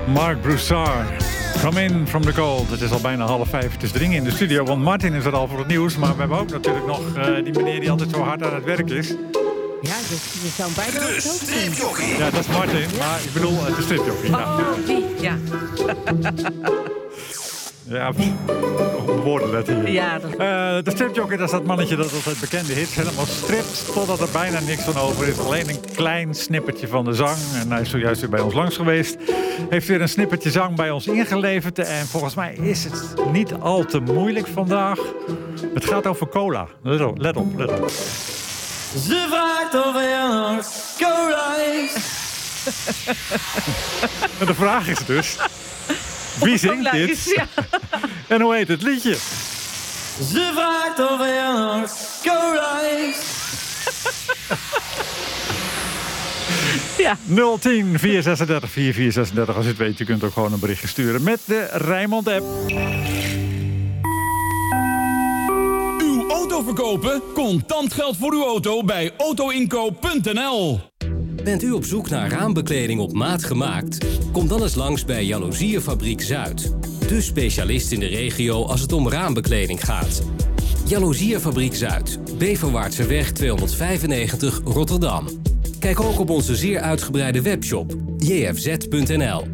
Marc Broussard. Come in from the cold. Het is al bijna 4:30. Het is dringen in de studio, want Martin is er al voor het nieuws. Maar we hebben ook natuurlijk nog die meneer die altijd zo hard aan het werk is. Ja, dus je zou bijna De stripjockey. Ja, dat is Martin. Ja. Maar ik bedoel, de stripjockey. Oh, die, ja. Ja, woorden dat hier. Ja, dat... De stripjockey, dat is dat mannetje dat altijd bekende hits helemaal stript totdat er bijna niks van over is. Alleen een klein snippertje van de zang. En hij is zojuist weer bij ons langs geweest. Heeft weer een snippertje zang bij ons ingeleverd. En volgens mij is het niet al te moeilijk vandaag. Het gaat over cola. Let op. Ze vraagt of er nog cola is. En de vraag is dus... Wie zingt dit? Ja. En hoe heet het liedje? Ze vraagt of er nog cola is. Ja. 010 436 4436. Als je het weet, je kunt ook gewoon een berichtje sturen met de Rijnmond-app. Uw auto verkopen? Contant geld voor uw auto bij autoinkoop.nl. Bent u op zoek naar raambekleding op maat gemaakt? Kom dan eens langs bij Jaloeziefabriek Zuid. De specialist in de regio als het om raambekleding gaat. Jaloeziefabriek Zuid. Beverwaartseweg 295 Rotterdam. Kijk ook op onze zeer uitgebreide webshop jfz.nl.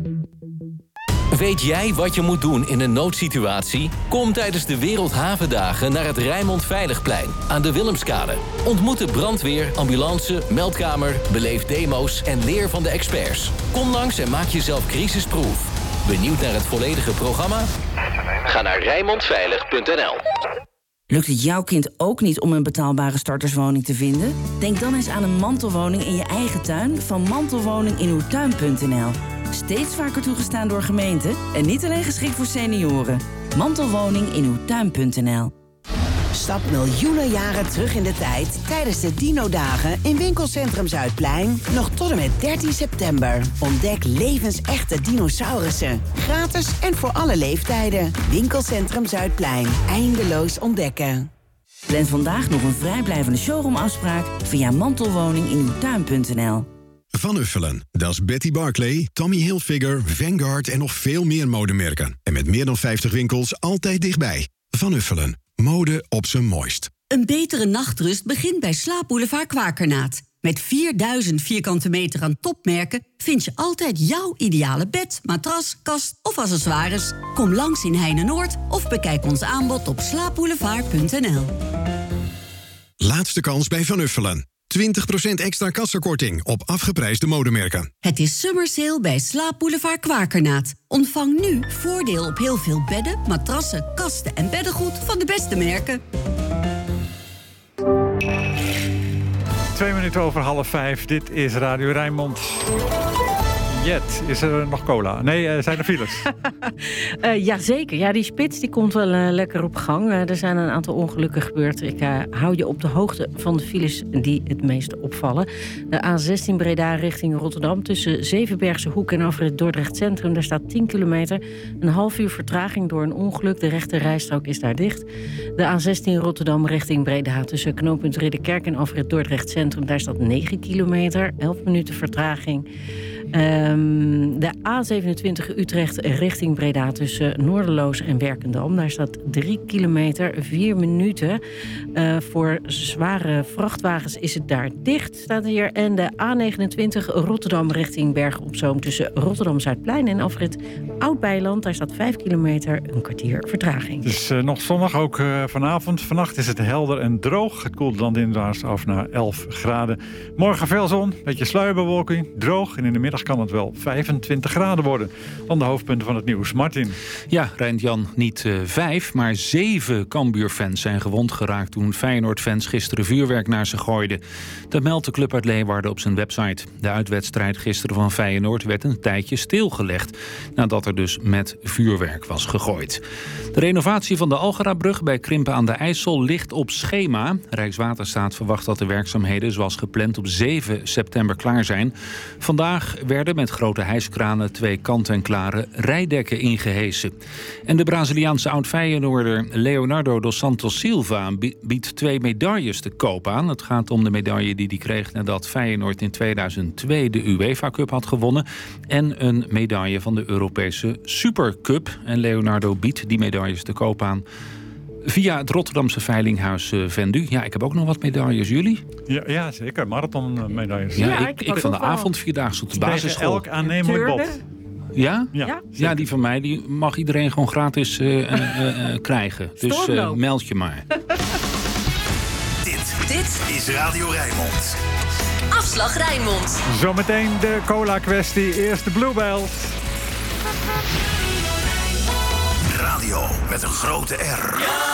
Weet jij wat je moet doen in een noodsituatie? Kom tijdens de Wereldhavendagen naar het Rijnmond Veiligplein aan de Willemskade. Ontmoet de brandweer, ambulance, meldkamer, beleef demo's en leer van de experts. Kom langs en maak jezelf crisisproof. Benieuwd naar het volledige programma? Ga naar rijnmondveilig.nl. Lukt het jouw kind ook niet om een betaalbare starterswoning te vinden? Denk dan eens aan een mantelwoning in je eigen tuin van mantelwoninginuwtuin.nl. Steeds vaker toegestaan door gemeenten en niet alleen geschikt voor senioren. Mantelwoninginuwtuin.nl. Stap miljoenen jaren terug in de tijd tijdens de Dino-dagen in Winkelcentrum Zuidplein. Nog tot en met 13 september. Ontdek levensechte dinosaurussen. Gratis en voor alle leeftijden. Winkelcentrum Zuidplein. Eindeloos ontdekken. Plan vandaag nog een vrijblijvende showroomafspraak via mantelwoninginuwtuin.nl. Van Uffelen, dat is Betty Barclay, Tommy Hilfiger, Vanguard en nog veel meer modemerken. En met meer dan 50 winkels altijd dichtbij. Van Uffelen, mode op zijn mooist. Een betere nachtrust begint bij Slaapboulevard Kwakernaat. Met 4000 vierkante meter aan topmerken vind je altijd jouw ideale bed, matras, kast of accessoires. Kom langs in Heine-Noord of bekijk ons aanbod op slaapboulevard.nl. Laatste kans bij Van Uffelen. 20% extra kassakorting op afgeprijsde modemerken. Het is summer sale bij Slaapboulevard Kwakernaat. Ontvang nu voordeel op heel veel bedden, matrassen, kasten en beddengoed van de beste merken. 2 minuten over 4:30. Dit is Radio Rijnmond. Jet, is er nog cola? Nee, zijn er files? Jazeker. Ja, die spits die komt wel lekker op gang. Er zijn een aantal ongelukken gebeurd. Ik hou je op de hoogte van de files die het meest opvallen. De A16 Breda richting Rotterdam tussen Zevenbergse Hoek en Afrit Dordrecht Centrum. Daar staat 10 kilometer. Een half uur vertraging door een ongeluk. De rechte rijstrook is daar dicht. De A16 Rotterdam richting Breda tussen knooppunt Ridderkerk en Afrit Dordrecht Centrum. Daar staat 9 kilometer. 11 minuten vertraging. De A27 Utrecht richting Breda tussen Noorderloos en Werkendam. Daar staat 3 kilometer, 4 minuten. Voor zware vrachtwagens is het daar dicht, staat hier. En de A29 Rotterdam richting Bergen op Zoom tussen Rotterdam-Zuidplein en afrit Oud-Beiland. Daar staat 5 kilometer, een kwartier vertraging. Het is nog zonnig, ook vanavond. Vannacht is het helder en droog. Het koelt landinwaarts af naar 11 graden. Morgen veel zon, beetje sluierbewolking, droog. En in de middag kan het wel 25 graden worden. Dan de hoofdpunten van het nieuws. Martin. Ja, Rijnt-Jan, niet 5, maar 7 Cambuur-fans zijn gewond geraakt toen Feyenoord-fans gisteren vuurwerk naar ze gooiden. Dat meldt de club uit Leeuwarden op zijn website. De uitwedstrijd gisteren van Feyenoord werd een tijdje stilgelegd, nadat er dus met vuurwerk was gegooid. De renovatie van de Algerabrug bij Krimpen aan de IJssel ligt op schema. Rijkswaterstaat verwacht dat de werkzaamheden zoals gepland op 7 september klaar zijn. Vandaag werden met grote hijskraan drijfkranen 2 kant-en-klare rijdekken ingehesen. En de Braziliaanse oud-Feyenoorder Leonardo dos Santos Silva biedt 2 medailles te koop aan. Het gaat om de medaille die hij kreeg nadat Feyenoord in 2002 de UEFA Cup had gewonnen. En een medaille van de Europese Supercup. En Leonardo biedt die medailles te koop aan via het Rotterdamse veilinghuis Vendu. Ja, ik heb ook nog wat medailles. Jullie? Ja zeker. Marathonmedailles. Ja, ik van de avondvierdaagse op de basisschool. Elk aannemelijk bod. Ja? Ja, die van mij die mag iedereen gewoon gratis krijgen. Dus meld je maar. Dit is Radio Rijnmond. Afslag Rijnmond. Zometeen de cola-kwestie. Eerst de Bluebells. Radio met een grote R.